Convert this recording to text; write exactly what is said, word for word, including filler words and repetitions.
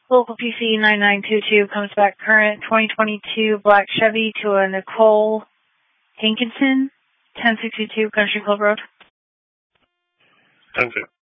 Local P C nine nine two two comes back current twenty twenty-two black Chevy to a Nicole Hankinson, ten sixty-two Country Club Road. ten two.